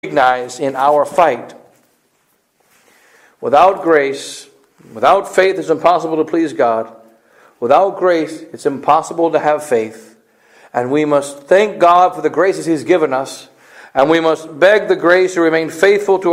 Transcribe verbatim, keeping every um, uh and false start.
recognize in our fight. Without grace, without faith, it's impossible to please God. Without grace, it's impossible to have faith. And we must thank God for the graces He's given us, and we must beg the grace to remain faithful to